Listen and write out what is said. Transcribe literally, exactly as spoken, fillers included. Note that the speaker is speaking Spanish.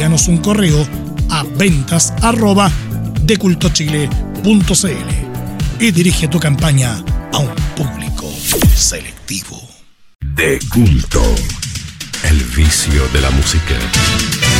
envíanos un correo a ventas arroba decultochile punto cl y dirige tu campaña a un público selectivo. De Culto, el vicio de la música.